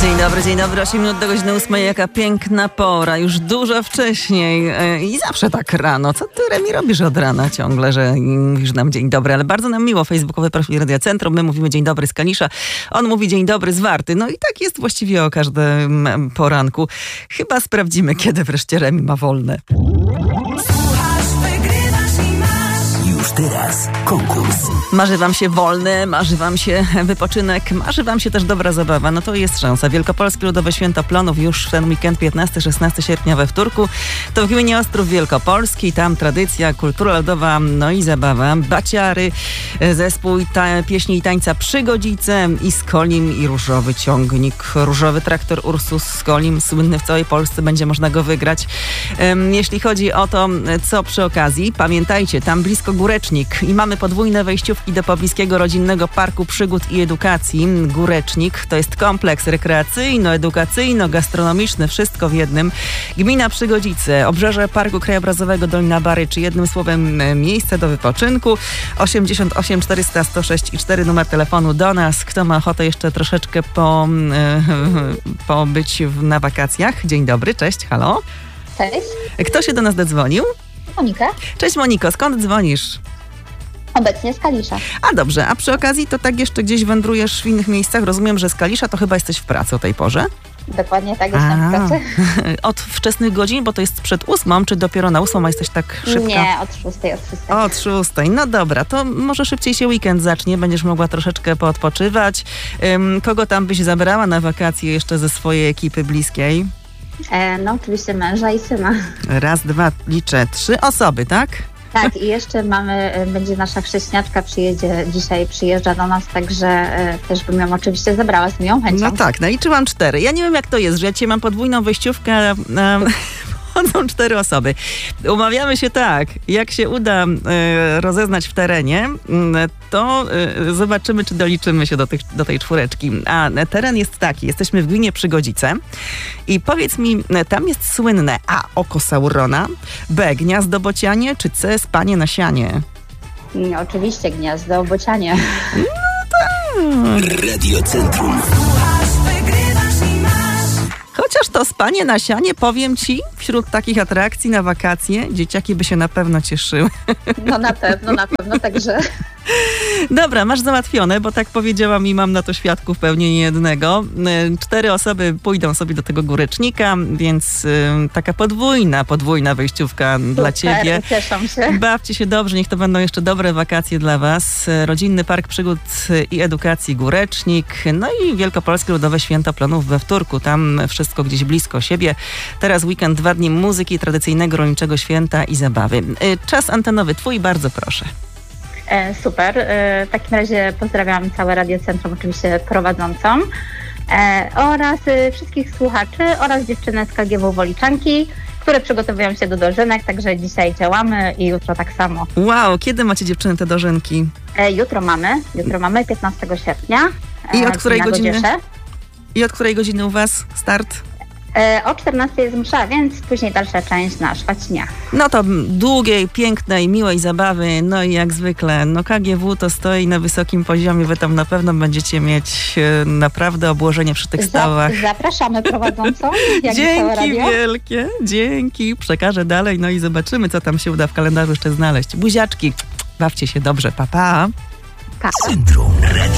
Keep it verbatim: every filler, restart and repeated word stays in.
Dzień dobry, dzień dobry. osiem minut do godziny ósmej. Jaka piękna pora. Już dużo wcześniej i zawsze tak rano. Co ty, Remi, robisz od rana ciągle, że mówisz nam dzień dobry, ale bardzo nam miło. Facebookowy profil Radia Centrum. My mówimy dzień dobry z Kalisza. On mówi dzień dobry z Warty. No i tak jest właściwie o każdym poranku. Chyba sprawdzimy, kiedy wreszcie Remi ma wolne. Już teraz konkurs. Marzy wam się wolny, marzy wam się wypoczynek, marzy wam się też dobra zabawa. No to jest szansa. Wielkopolskie Ludowe Święto Plonów już w ten weekend piętnastego szesnastego sierpnia we Wtórku. To w gminie Ostrów Wielkopolski. Tam tradycja, kultura ludowa, no i zabawa. Baciary, zespół i ta, pieśni i tańca Przygodzice i Skolim i Różowy Ciągnik. Różowy traktor Ursus Skolim, słynny w całej Polsce, będzie można go wygrać. Jeśli chodzi o to, co przy okazji, pamiętajcie, tam blisko Górecznik i mamy podwójne wejściówki do pobliskiego rodzinnego parku przygód i edukacji. Górecznik to jest kompleks rekreacyjno-edukacyjno-gastronomiczny, wszystko w jednym. Gmina Przygodzice, obrzeże Parku Krajobrazowego Dolina Bary, czy jednym słowem miejsce do wypoczynku. osiemdziesiąt osiem czterysta sto sześć i cztery numer telefonu do nas. Kto ma ochotę jeszcze troszeczkę po, pobyć na wakacjach? Dzień dobry, cześć, halo. Cześć. Kto się do nas dodzwonił? Monika. Cześć Moniko, skąd dzwonisz? Obecnie z Kalisza. A dobrze, a przy okazji to tak jeszcze gdzieś wędrujesz w innych miejscach? Rozumiem, że z Kalisza to chyba jesteś w pracy o tej porze? Dokładnie tak, jestem w pracy. Od wczesnych godzin, bo to jest przed ósmą, czy dopiero na ósmą jesteś tak szybko? Nie, od szóstej, od szóstej. Od szóstej, no dobra, to może szybciej się weekend zacznie, będziesz mogła troszeczkę poodpoczywać. Um, kogo tam byś zabrała na wakacje jeszcze ze swojej ekipy bliskiej? E, no oczywiście męża i syna. Raz, dwa, liczę, trzy osoby, tak? Tak, i jeszcze mamy, będzie nasza chrześniaczka, przyjedzie dzisiaj, przyjeżdża do nas, także e, też bym ją oczywiście zabrała z miłą chęcią. No tak, naliczyłam cztery. Ja nie wiem, jak to jest, że ja dzisiaj mam podwójną wejściówkę, um, chodzą cztery osoby. Umawiamy się tak, jak się uda e, rozeznać w terenie, to e, zobaczymy, czy doliczymy się do, tych, do tej czwóreczki. A teren jest taki, jesteśmy w gminie Przygodzice i powiedz mi, tam jest słynne A. Oko Saurona, B. Gniazdo Bocianie, czy C. Spanie na sianie? No, oczywiście Gniazdo Bocianie. No tak. Radio Centrum. Chociaż to spanie na sianie, powiem ci, wśród takich atrakcji na wakacje dzieciaki by się na pewno cieszyły. No na pewno, na pewno, także... Dobra, masz załatwione, bo tak powiedziałam i mam na to świadków pewnie nie jednego. Cztery osoby pójdą sobie do tego Górecznika, więc y, taka podwójna, podwójna wejściówka Super, dla ciebie. Cieszam się. Bawcie się dobrze, niech to będą jeszcze dobre wakacje dla was. Rodzinny Park Przygód i Edukacji Górecznik, no i Wielkopolskie Ludowe Święto Plonów we Wtórku. Tam wszystko gdzieś blisko siebie. Teraz weekend, dwa dni muzyki, tradycyjnego rolniczego święta i zabawy. Czas antenowy twój, bardzo proszę. E, super. E, w takim razie pozdrawiam całe Radio Centrum, oczywiście prowadzącą e, oraz e, wszystkich słuchaczy oraz dziewczyny z K G W Woliczanki, które przygotowują się do dożynek, także dzisiaj działamy i jutro tak samo. Wow, kiedy macie dziewczyny te dożynki? E, jutro mamy, jutro mamy piętnastego sierpnia. E, I od której godziny? Godziesze. I od której godziny u was start? E, o czternastej jest msza, więc później dalsza część na Szwaciniach. No to długiej, pięknej, miłej zabawy, no i jak zwykle, no K G W to stoi na wysokim poziomie, wy tam na pewno będziecie mieć e, naprawdę obłożenie przy tych stołach. Za, zapraszamy prowadzącą. Jak Dzięki wielkie, dzięki, przekażę dalej, no i zobaczymy, co tam się uda w kalendarzu jeszcze znaleźć. Buziaczki, bawcie się dobrze, pa pa. Pa. Centrum.